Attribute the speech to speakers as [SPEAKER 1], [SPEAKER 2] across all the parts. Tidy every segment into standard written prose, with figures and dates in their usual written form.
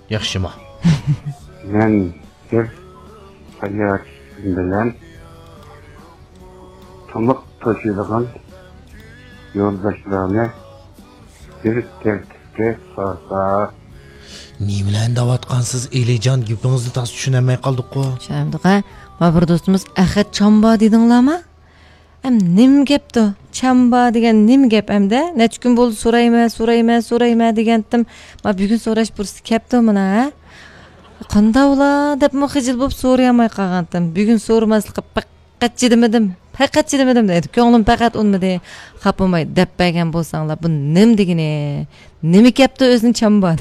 [SPEAKER 1] Yaxşıma.
[SPEAKER 2] Ben bir hayat bilen tamık taşıdığın yoldaşlarına bir tertipte sarsa.
[SPEAKER 1] Nimelerni davatqansiz Elejan gapingizni tas tushunamay qoldik-ku.
[SPEAKER 3] Tushunamdik ha. Ma bir do'stimiz Ahad Chamba dedinglarmi? Nim gapdi? Chamba degan nim gap hamda? Necha kun bo'ldi so'rayman degandim. Ma bugun so'rash bursi kepti mana ha. Qanday ular deb xijil bo'lib so'rayamay qolgandim. Bugun so'ramaslikqa faqat chidamadim dedi. Ko'nglim faqat unmadi. Xapamay deb bergan bo'lsanglar, bu nim degini? Nima gapdi o'zining Chambada?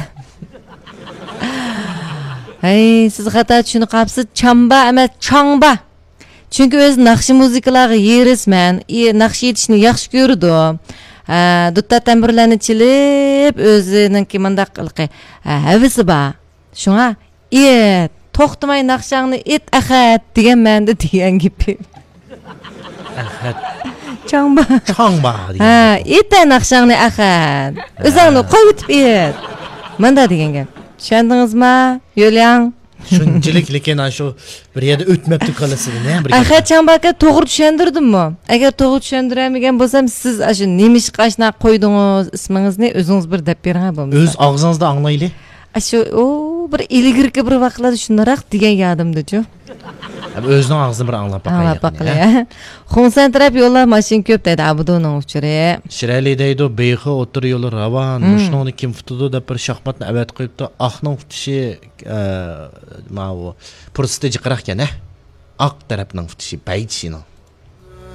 [SPEAKER 3] Hey, siz xato tushunib qolibsiz. Chamba emas, Changba. Çünkü öz naqshi muzikalarga yerisman, naqsh yetishni yaxshi ko'rdi. Dutta tamburlarni chilib, o'zininki mandaq qilqi havisi bor. Shunga to'xtamay naqshangni Ahad degan ma'noda degan gibi.
[SPEAKER 1] Ahad.
[SPEAKER 3] Changba.
[SPEAKER 1] degan.
[SPEAKER 3] Naqshangni Ahad. O'zingni qo'yib Manda degan gap. Tushundingizmi? Yo'lang.
[SPEAKER 1] Shunchalik lekin shu bir yerda o'tmabdi qolasini,
[SPEAKER 3] Ahad Chambaka to'g'ri tushundirdimmi? Agar to'g'ri tushundiramagan bo'lsam, siz shu nemish qashna qo'ydingiz ismingizni o'zingiz bir deb bering bo'lmasa.
[SPEAKER 1] O'z og'zingizda anglayli.
[SPEAKER 3] Shu bir ilgirki bir vaqtlarda shundaroq degan yodimda-ku.
[SPEAKER 1] O'zining og'zini bir anglab
[SPEAKER 3] baqay. Xonsantrab yo'llar mashin ko'p deydi Abudoning uchuri.
[SPEAKER 1] Shirali deydi, beyxi o'tir yo'li ravon, mushuni kim futudi deb bir shaxmatni avat qo'yibdi. Aqning futishi ma bu fursati jiqraq ekan, Aq tarafning futishi baychini.